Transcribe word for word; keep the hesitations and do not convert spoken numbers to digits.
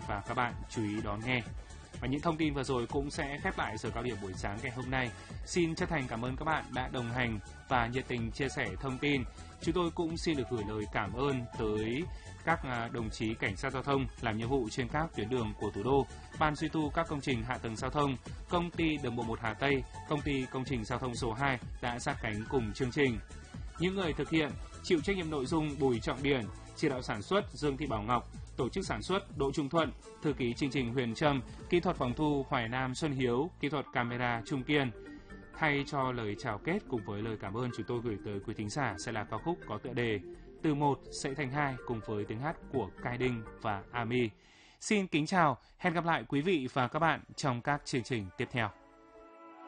và các bạn chú ý đón nghe. Và những thông tin vừa rồi cũng sẽ khép lại giờ cao điểm buổi sáng ngày hôm nay. Xin chân thành cảm ơn các bạn đã đồng hành và nhiệt tình chia sẻ thông tin. Chúng tôi cũng xin được gửi lời cảm ơn tới các đồng chí cảnh sát giao thông làm nhiệm vụ trên các tuyến đường của thủ đô, ban duy tu các công trình hạ tầng giao thông, công ty đường bộ một Hà Tây, công ty công trình giao thông số hai đã sát cánh cùng chương trình. Những người thực hiện chịu trách nhiệm nội dung Bùi Trọng Điển, chỉ đạo sản xuất Dương Thị Bảo Ngọc, tổ chức sản xuất Đỗ Trung Thuận, thư ký chương trình Huyền Trâm, kỹ thuật phòng thu Hoài Nam Xuân Hiếu, kỹ thuật camera Trung Kiên. Thay cho lời chào kết cùng với lời cảm ơn, chúng tôi gửi tới quý thính giả sẽ là ca khúc có tựa đề Từ một sẽ thành hai cùng với tiếng hát của Cai Đinh và Ami. Xin kính chào, hẹn gặp lại quý vị và các bạn trong các chương trình tiếp theo.